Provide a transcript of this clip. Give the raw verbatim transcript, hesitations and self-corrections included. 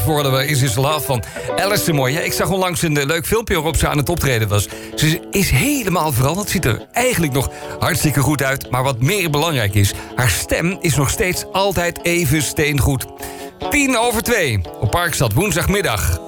worden we Is This Love van Alice Mooi. Ja, ik zag onlangs een uh, leuk filmpje waarop ze aan het optreden was. Ze is helemaal veranderd. Ziet er eigenlijk nog hartstikke goed uit. Maar wat meer belangrijk is, haar stem is nog steeds altijd even steengoed. Tien over twee op Parkstad, woensdagmiddag.